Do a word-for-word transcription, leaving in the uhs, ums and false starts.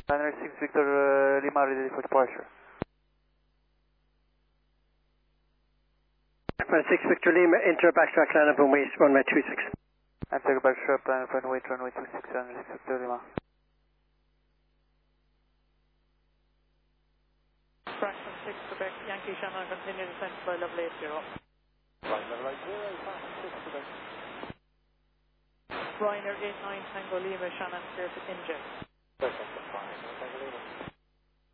Runway six Victor uh, Lima ready for departure. Runway six Victor Lima, enter backtrack land up runway, runway two six. Enter backtrack land up runway, runway two six, runway six Victor Lima. Fraction six Quebec, Yankee Shannon, continue descent by level eight zero. Right, level eight zero, fraction six Quebec. Ryanair eight nine Tango Lima, Shannon, clear to inject. Perfect, fine.